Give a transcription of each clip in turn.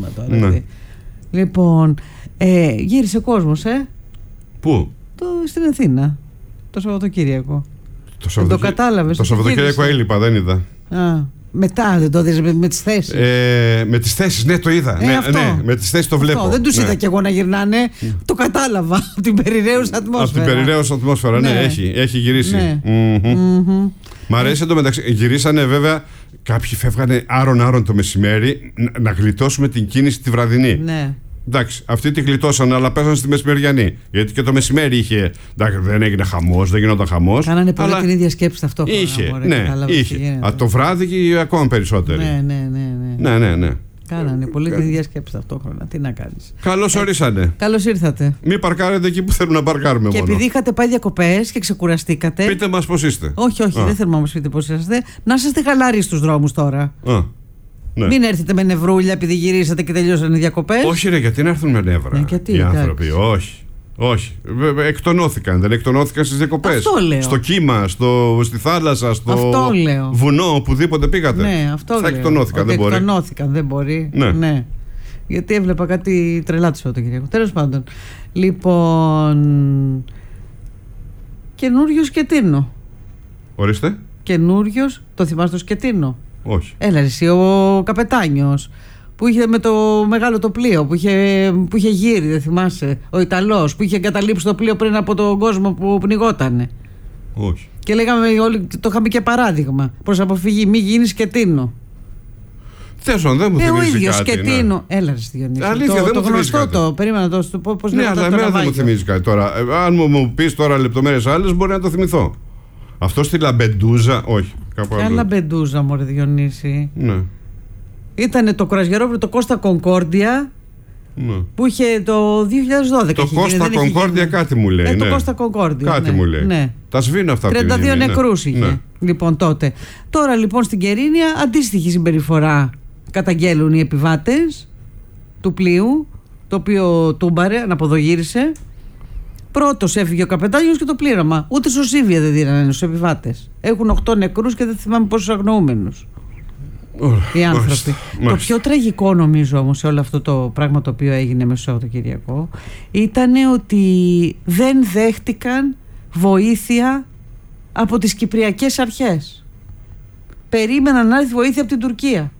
νόημα τώρα. Ναι. Λοιπόν, γύρισε κόσμος, Πού? Στην Αθήνα, το Σαββατοκύριακο. Το κατάλαβες? Το Σαββατοκύριακο έλειπα, δεν είδα. Μετά δεν το δεις με τις θέσεις? Με τις θέσεις, ναι, το είδα. Ναι, με τις θέσεις το βλέπω. Δεν τους είδα κι εγώ να γυρνάνε. Το κατάλαβα από την περιραίουσα ατμόσφαιρα. Από την περιραίουσα ατμόσφαιρα, ναι, έχει γυρίσει. Μ' αρέσει εντωμεταξύ. Γυρίσανε βέβαια. Κάποιοι φεύγανε άρον-άρον το μεσημέρι να γλιτώσουμε την κίνηση τη βραδινή. Ναι. Εντάξει, αυτοί τη γλιτώσαν, αλλά πέσαν στη μεσημεριανή. Γιατί και το μεσημέρι είχε. Εντάξει, δεν έγινε χαμός, δεν γινόταν χαμός. Κάνανε πολύ την ίδια σκέψη ταυτόχρονα. Είχε. Το βράδυ και ακόμα περισσότεροι. Ναι. Κάνανε πολύ την ίδια σκέψη ταυτόχρονα. Τι να κάνεις. Καλώς ορίσατε. Καλώς ήρθατε. Μην παρκάρετε εκεί που θέλουν να παρκάρουμε και μόνο. επειδή είχατε πάει διακοπές και ξεκουραστήκατε. Πείτε μας πώς είστε. Όχι, δεν θέλουμε να μας πείτε πώς είστε. Να είστε χαλαροί στους δρόμους τώρα. Ναι. Μην έρθετε με νευρούλια επειδή γυρίσατε και τελειώσαν οι διακοπές. Όχι, γιατί να έρθουν με νεύρα οι άνθρωποι. Όχι. Εκτονώθηκαν. Δεν εκτονώθηκαν στις διακοπές. Αυτό λέω. Στο κύμα, στη θάλασσα, στο βουνό, οπουδήποτε πήγατε. Ναι, αυτό θα λέω. εκτονώθηκαν. Δεν μπορεί. Εκτονώθηκαν, δεν μπορεί. Ναι. Γιατί έβλεπα κάτι τρελά το Σαββατοκύριακο. Τέλος πάντων. Λοιπόν. Καινούριος Σκετίνο. Ορίστε. Καινούριος, το θυμάσαι το Σκετίνο? Όχι. Έλα εσύ, ο καπετάνιος που είχε με το μεγάλο το πλοίο που είχε γύρει, δεν θυμάσαι? Ο Ιταλός που είχε εγκαταλείψει το πλοίο πριν από τον κόσμο που πνιγότανε. Όχι. Και λέγαμε όλοι, το είχαμε και παράδειγμα προς αποφυγή, μη γίνεις Σκετίνο. Θέσον, δεν μου θυμίζει κάτι. Ο ίδιος Σκετίνο. Ναι. Έλα ρε Διονύση. Αλήθεια, δεν το μου θυμίζει γνωστό κάτι. Περίμενα να το πω πώς λέγεται. Ναι, αλλά εμένα δεν μου θυμίζει κάτι τώρα. Αν μου πεις τώρα λεπτομέρειες άλλες, μπορεί να το θυμηθώ. Αυτό στη Λαμπεντούζα, όχι. Ποια Λαμπεντούζα, μωρέ Διονύση? Ναι. Ήτανε το κρουαζιερόπλοιο το Κώστα Κονκόρντια. Ναι. Που είχε το 2012. Το Κώστα Κονκόρντια κάτι μου λέει. Το Κώστα Κονκόρντια. Κάτι μου λέει. Ναι. Τα σβήνω αυτά. 32 νεκρούς είχε. Ναι. Λοιπόν τότε. Τώρα λοιπόν στην Κερίνια αντίστοιχη συμπεριφορά καταγγέλουν οι επιβάτες του πλοίου, το οποίο τούμπαρε, αναποδογύρισε. Πρώτος έφυγε ο καπετάνιος και το πλήρωμα. Ούτε σωσίβια δεν δίνανε στους επιβάτες. Έχουν 8 νεκρούς και δεν θυμάμαι πόσους αγνοούμενους. Οι άνθρωποι. Το πιο τραγικό νομίζω όμως σε όλο αυτό το πράγμα το οποίο έγινε μέσα στο Σαββατοκυριακό ήταν ότι δεν δέχτηκαν βοήθεια από τις κυπριακές αρχές. Περίμεναν να έρθει βοήθεια από την Τουρκία.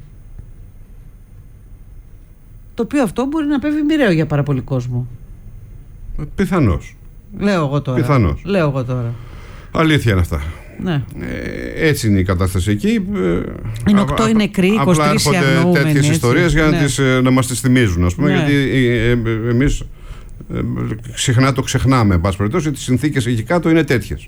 Το οποίο αυτό μπορεί να πέφτει μοιραίο για πάρα πολύ κόσμο. Πιθανώς. Λέω εγώ τώρα. Πιθανώς. Λέω εγώ τώρα. Αλήθεια είναι αυτά. Ναι. Έτσι είναι η κατάσταση εκεί. Είναι 8 νεκροί, 23 αγνοούμενοι. Απλά έρχονται τέτοιες ιστορίες για να μας τις θυμίζουν, ας πούμε, γιατί εμείς συχνά το ξεχνάμε, εν πάση περιπτώσει, ότι οι συνθήκες εκεί κάτω είναι τέτοιες.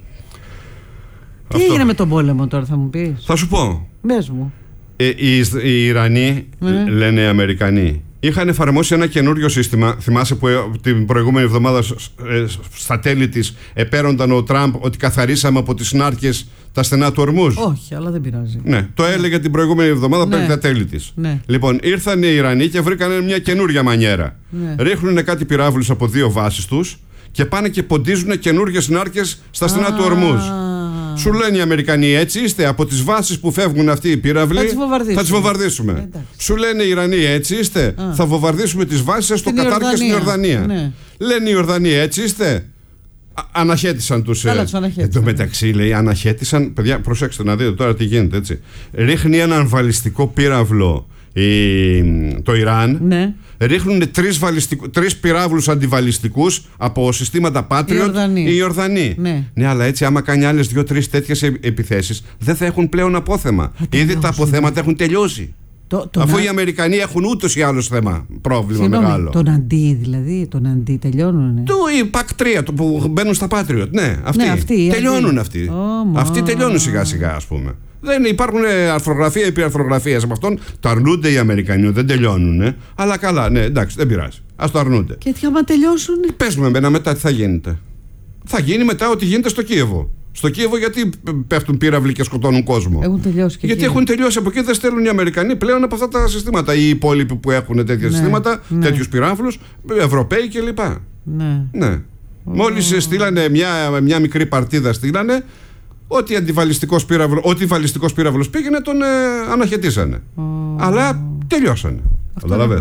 Τι έγινε με τον πόλεμο τώρα, θα μου πεις? Θα σου πω. Μπες μου. Οι Ιρανοί, λένε οι Αμερικανοί, είχαν εφαρμόσει ένα καινούριο σύστημα. Θυμάσαι που την προηγούμενη εβδομάδα στα τέλη της επέρονταν ο Τραμπ ότι καθαρίσαμε από τις νάρκες τα στενά του Ορμούζ? Όχι, αλλά δεν πειράζει. Ναι, το έλεγε την προηγούμενη εβδομάδα πριν τα τέλη της. Ναι. Λοιπόν, ήρθαν οι Ιρανοί και βρήκαν μια καινούρια μανιέρα. Ναι. Ρίχνουν κάτι πυράβλους από 2 βάσεις τους και πάνε και ποντίζουν καινούριες νάρκες στα στενά του Ορμούζ. Σου λένε οι Αμερικανοί, έτσι είστε, από τις βάσεις που φεύγουν αυτοί οι πύραυλοι θα τις βομβαρδίσουμε. Σου λένε οι Ιρανοί, έτσι είστε, θα βομβαρδίσουμε τις βάσεις στο Κατάρ και στην Ιορδανία. Ναι. Λένε οι Ιορδανοί, έτσι είστε. Αναχέτησαν τους. Εν τω μεταξύ, λέει, αναχέτησαν. Παιδιά, προσέξτε να δείτε τώρα τι γίνεται, έτσι. Ρίχνει έναν βαλιστικό πύραυλο το Ιράν. Ναι. Ρίχνουν 3 πυράβλους αντιβαλιστικούς από συστήματα Patriot οι Ιορδανοί. Ναι, αλλά έτσι άμα κάνει άλλες 2-3 τέτοιες επιθέσεις δεν θα έχουν πλέον απόθεμα. Ήδη τα αποθέματα έχουν τελειώσει. Αφού οι Αμερικανοί έχουν ούτως ή άλλως πρόβλημα μεγάλο. Τον αντί δηλαδή, τον αντί τελειώνουνε. Οι PAC-3 που μπαίνουν στα Patriot. Ναι, αυτοί τελειώνουν αυτοί. Αυτοί τελειώνουν σιγά σιγά, ας πούμε. Δεν υπάρχουν αρθρογραφία επί αρθρογραφία από αυτόν. Το αρνούνται οι Αμερικανοί, δεν τελειώνουν. Αλλά καλά, ναι, εντάξει, δεν πειράζει. Ας το αρνούνται. Και τι άμα τελειώσουν? Πες μου εμένα μετά τι θα γίνεται. Θα γίνει μετά ό,τι γίνεται στο Κίεβο. Στο Κίεβο γιατί πέφτουν πύραυλοι και σκοτώνουν κόσμο? Έχουν τελειώσει και γιατί έχουν τελειώσει από εκεί, δεν στέλνουν οι Αμερικανοί πλέον από αυτά τα συστήματα. Οι υπόλοιποι που έχουν τέτοια συστήματα, τέτοιους πυράβλους, Ευρωπαίοι κλπ. Ναι. Μόλις στείλανε μια μικρή παρτίδα, στείλανε. Ό,τι βαλιστικός πύραυλος πήγαινε, τον αναχαιτήσανε. Αλλά τελειώσανε.